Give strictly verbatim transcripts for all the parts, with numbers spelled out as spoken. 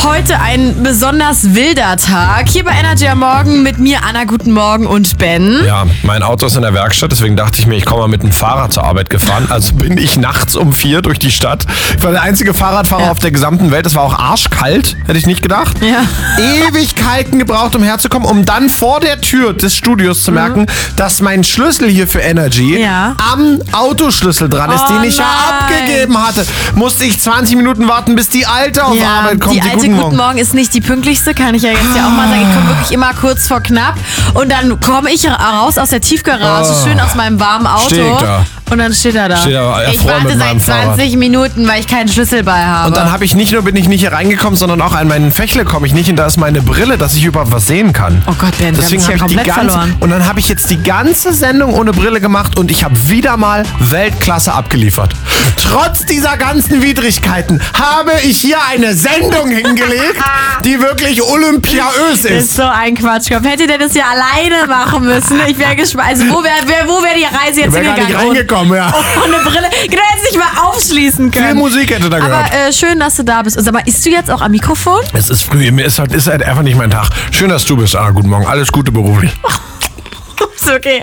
Heute ein besonders wilder Tag. Hier bei Energy am Morgen mit mir, Anna, guten Morgen, und Ben. Ja, mein Auto ist in der Werkstatt, deswegen dachte ich mir, ich komme mal mit dem Fahrrad zur Arbeit gefahren. Also bin ich nachts um vier durch die Stadt. Ich war der einzige Fahrradfahrer ja. auf der gesamten Welt. Es war auch arschkalt, hätte ich nicht gedacht. Ja. Ewigkeiten gebraucht, um herzukommen, um dann vor der Tür des Studios zu merken, mhm. dass mein Schlüssel hier für Energy ja. am Autoschlüssel dran ist, oh, den ich nein. ja abgegeben hatte. Musste ich zwanzig Minuten warten, bis die Alte auf ja, Arbeit kommt. Die, die alte Guten Morgen ist nicht die pünktlichste, kann ich ja jetzt ja auch mal sagen. Ich komme wirklich immer kurz vor knapp. Und dann komme ich raus aus der Tiefgarage, oh. schön aus meinem warmen Auto. Steh ich da. Und dann steht er da. Steht er ich warte seit zwanzig Fahrrad. Minuten, weil ich keinen Schlüssel bei habe. Und dann habe ich nicht nur bin ich nicht hier reingekommen, sondern auch an meinen Fächle komme ich nicht. Und da ist meine Brille, dass ich überhaupt was sehen kann. Oh Gott, Ben, deswegen habe ich komplett die ganze, verloren. Und dann habe ich jetzt die ganze Sendung ohne Brille gemacht und ich habe wieder mal Weltklasse abgeliefert. Trotz dieser ganzen Widrigkeiten habe ich hier eine Sendung hingelegt, die wirklich olympiös ist. Das ist so ein Quatschkopf. Hätte der das ja alleine machen müssen. Ich wäre gespannt. Also wo wäre wo wär die Reise jetzt hingegangen? Gar nicht reingekommen, ja. Oh, eine Brille. Du hättest nicht mal aufschließen können. Viel Musik hätte da gehört. Aber äh, schön, dass du da bist. Sag mal, isst du jetzt auch am Mikrofon? Es ist früh. Mir ist halt, ist halt einfach nicht mein Tag. Schön, dass du bist, Anna. Guten Morgen. Alles Gute beruflich. Ist okay.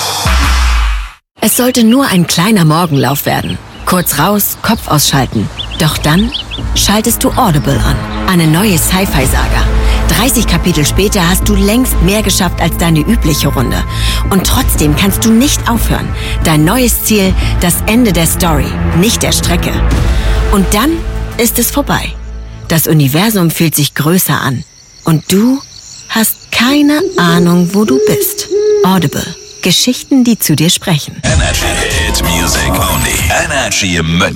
Es sollte nur ein kleiner Morgenlauf werden. Kurz raus, Kopf ausschalten. Doch dann schaltest du Audible an. Eine neue Sci-Fi-Saga. dreißig Kapitel später hast du längst mehr geschafft als deine übliche Runde. Und trotzdem kannst du nicht aufhören. Dein neues Ziel, das Ende der Story, nicht der Strecke. Und dann ist es vorbei. Das Universum fühlt sich größer an. Und du hast keine Ahnung, wo du bist. Audible. Geschichten, die zu dir sprechen. Energy Hit Music Only. Energy